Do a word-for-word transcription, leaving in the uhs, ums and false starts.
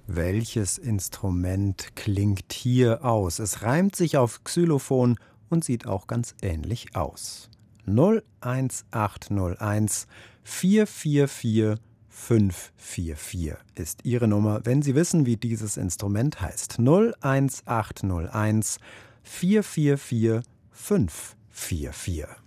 Welches Instrument klingt hier aus? Es reimt sich auf Xylophon und sieht auch ganz ähnlich aus. null eins acht null eins vier vier vier fünf vier vier ist Ihre Nummer, wenn Sie wissen, wie dieses Instrument heißt. null eins acht null eins vier vier vier fünf vier vier.